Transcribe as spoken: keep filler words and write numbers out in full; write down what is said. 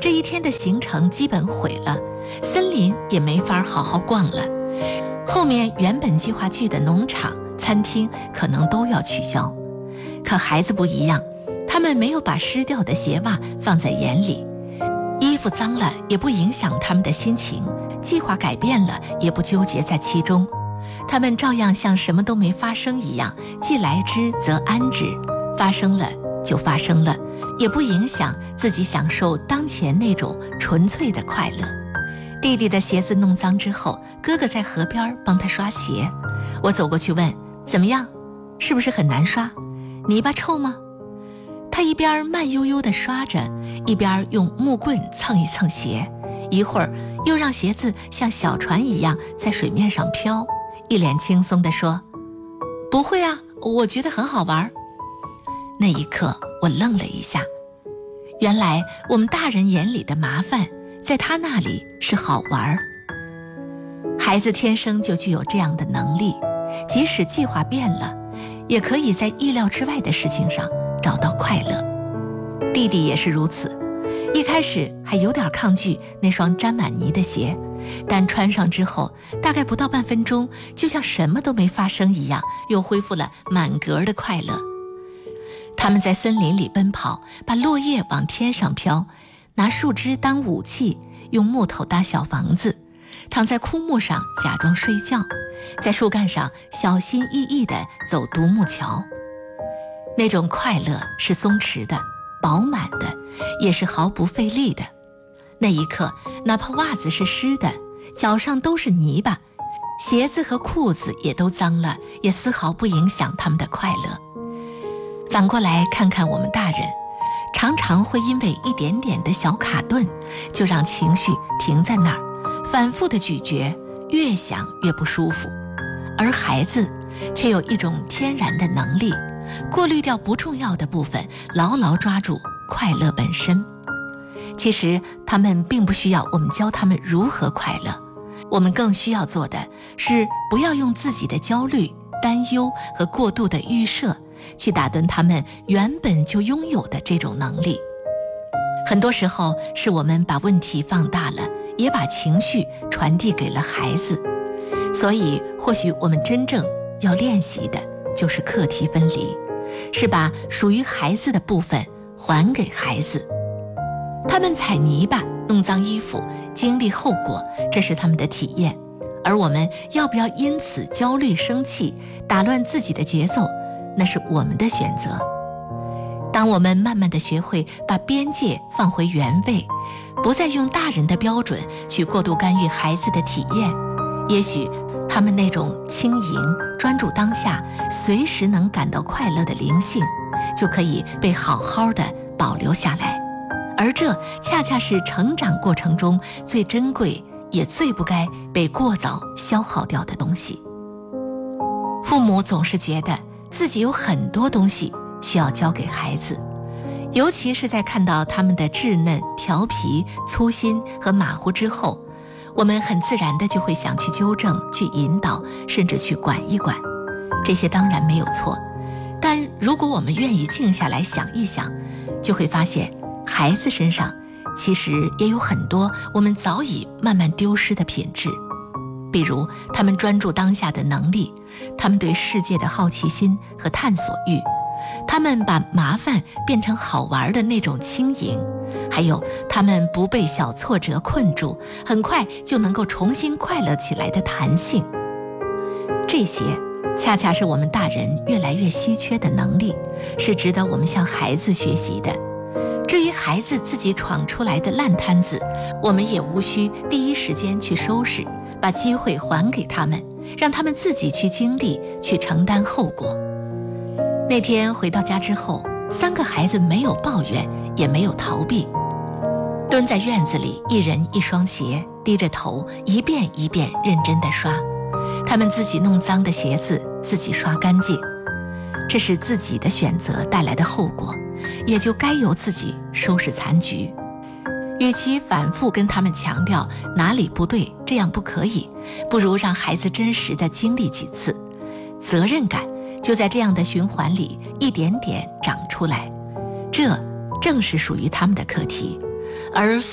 这一天的行程基本毁了，森林也没法好好逛了，后面原本计划去的农场、餐厅可能都要取消。可孩子不一样，他们没有把湿掉的鞋袜放在眼里，衣服脏了也不影响他们的心情，计划改变了也不纠结在其中，他们照样像什么都没发生一样，既来之则安之，发生了就发生了，也不影响自己享受当前那种纯粹的快乐。弟弟的鞋子弄脏之后，哥哥在河边帮他刷鞋，我走过去问，怎么样，是不是很难刷？泥巴臭吗？他一边慢悠悠地刷着，一边用木棍蹭一蹭鞋，一会儿又让鞋子像小船一样在水面上飘，一脸轻松地说，不会啊，我觉得很好玩。那一刻我愣了一下，原来我们大人眼里的麻烦，在他那里是好玩。孩子天生就具有这样的能力，即使计划变了，也可以在意料之外的事情上找到快乐。弟弟也是如此，一开始还有点抗拒那双沾满泥的鞋，但穿上之后，大概不到半分钟，就像什么都没发生一样，又恢复了满格的快乐。他们在森林里奔跑，把落叶往天上飘，拿树枝当武器，用木头搭小房子，躺在枯木上假装睡觉，在树干上小心翼翼地走独木桥。那种快乐是松弛的、饱满的，也是毫不费力的。那一刻，哪怕袜子是湿的，脚上都是泥巴，鞋子和裤子也都脏了，也丝毫不影响他们的快乐。反过来看看我们大人，常常会因为一点点的小卡顿，就让情绪停在那儿，反复的咀嚼，越想越不舒服。而孩子却有一种天然的能力，过滤掉不重要的部分，牢牢抓住快乐本身。其实他们并不需要我们教他们如何快乐，我们更需要做的是不要用自己的焦虑、担忧和过度的预设去打断他们原本就拥有的这种能力。很多时候是我们把问题放大了，也把情绪传递给了孩子。所以或许我们真正要练习的就是课题分离，是把属于孩子的部分还给孩子。他们踩泥巴、弄脏衣服，经历后果，这是他们的体验。而我们要不要因此焦虑生气，打乱自己的节奏，那是我们的选择。当我们慢慢地学会把边界放回原位，不再用大人的标准去过度干预孩子的体验，也许他们那种轻盈、专注当下、随时能感到快乐的灵性，就可以被好好的保留下来。而这恰恰是成长过程中最珍贵也最不该被过早消耗掉的东西。父母总是觉得自己有很多东西需要教给孩子，尤其是在看到他们的稚嫩、调皮、粗心和马虎之后，我们很自然的就会想去纠正、去引导，甚至去管一管。这些当然没有错，但如果我们愿意静下来想一想，就会发现孩子身上其实也有很多我们早已慢慢丢失的品质。比如他们专注当下的能力，他们对世界的好奇心和探索欲，他们把麻烦变成好玩的那种轻盈，还有他们不被小挫折困住，很快就能够重新快乐起来的弹性。这些恰恰是我们大人越来越稀缺的能力，是值得我们向孩子学习的。至于孩子自己闯出来的烂摊子，我们也无需第一时间去收拾，把机会还给他们，让他们自己去经历，去承担后果。那天回到家之后，三个孩子没有抱怨，也没有逃避，蹲在院子里，一人一双鞋，低着头，一遍一遍认真地刷。他们自己弄脏的鞋子自己刷干净，这是自己的选择带来的后果，也就该由自己收拾残局。与其反复跟他们强调哪里不对，这样不可以，不如让孩子真实的经历几次，责任感就在这样的循环里一点点长出来，这正是属于他们的课题。而